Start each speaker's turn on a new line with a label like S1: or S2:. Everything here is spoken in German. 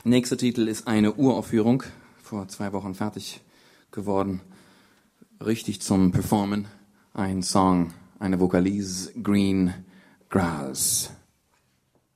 S1: Nächster Titel ist eine Uraufführung, vor 2 Wochen fertig geworden, richtig zum Performen. Ein Song, eine Vokalise, Green Grass.